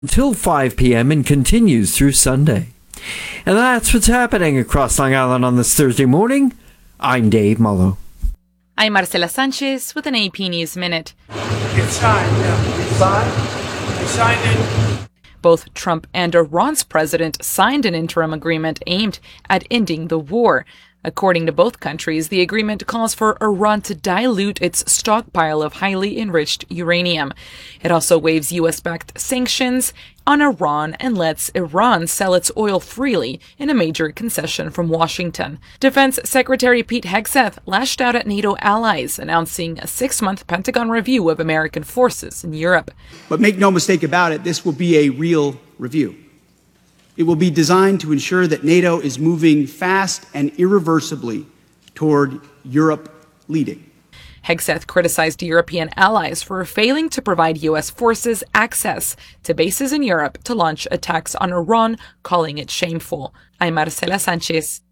until 5 p.m. and continues through Sunday. And that's what's happening across Long Island on this Thursday morning. I'm Dave Mullo. I'm Marcela Sanchez with an AP News Minute. It's signed, It's signed. They signed it. Both Trump and Iran's president signed an interim agreement aimed at ending the war. According to both countries, the agreement calls for Iran to dilute its stockpile of highly enriched uranium. It also waives U.S.-backed sanctions on Iran and lets Iran sell its oil freely in a major concession from Washington. Defense Secretary Pete Hegseth lashed out at NATO allies, announcing a 6-month Pentagon review of American forces in Europe. But make no mistake about it, this will be a real review. It will be designed to ensure that NATO is moving fast and irreversibly toward Europe leading. Hegseth criticized European allies for failing to provide U.S. forces access to bases in Europe to launch attacks on Iran, calling it shameful. I'm Marcela Sanchez.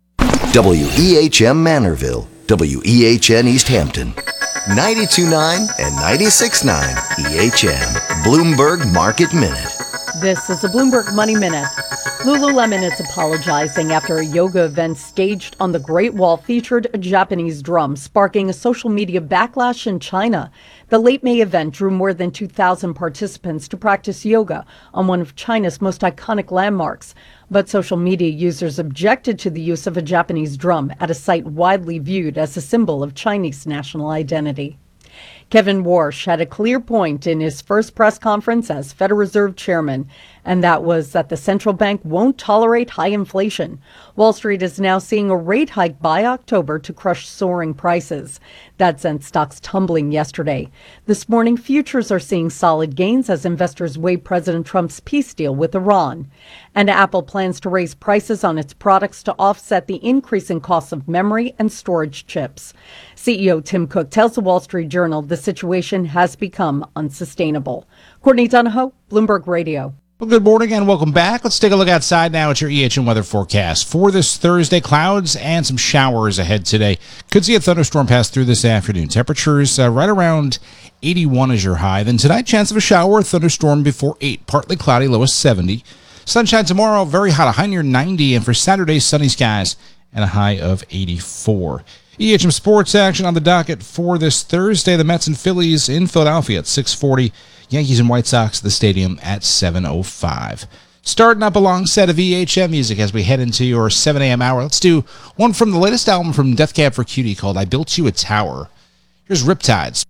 WEHM Manorville, WEHN East Hampton, 92.9 and 96.9 EHM, Bloomberg Market Minute. This is a Bloomberg Money Minute. Lululemon is apologizing after a yoga event staged on the Great Wall featured a Japanese drum, sparking a social media backlash in China. The late May event drew more than 2,000 participants to practice yoga on one of China's most iconic landmarks. But social media users objected to the use of a Japanese drum at a site widely viewed as a symbol of Chinese national identity. Kevin Warsh had a clear point in his first press conference as Federal Reserve Chairman, and that was that the central bank won't tolerate high inflation. Wall Street is now seeing a rate hike by October to crush soaring prices. That sent stocks tumbling yesterday. This morning, futures are seeing solid gains as investors weigh President Trump's peace deal with Iran. And Apple plans to raise prices on its products to offset the increase in costs of memory and storage chips. CEO Tim Cook tells the Wall Street Journal the situation has become unsustainable. Courtney Donahoe, Bloomberg Radio. Well, good morning and welcome back. Let's take a look outside now at your EHM weather forecast. For this Thursday, clouds and some showers ahead today. Could see a thunderstorm pass through this afternoon. Temperatures right around 81 is your high. Then tonight, chance of a shower or thunderstorm before 8. Partly cloudy, low of 70. Sunshine tomorrow, very hot, a high near 90. And for Saturday, sunny skies and a high of 84. EHM sports action on the docket for this Thursday. The Mets and Phillies in Philadelphia at 6:40. Yankees and White Sox at the stadium at 7:05. Starting up a long set of EHM music as we head into your 7 a.m. hour. Let's do one from the latest album from Death Cab for Cutie called I Built You a Tower. Here's Riptides.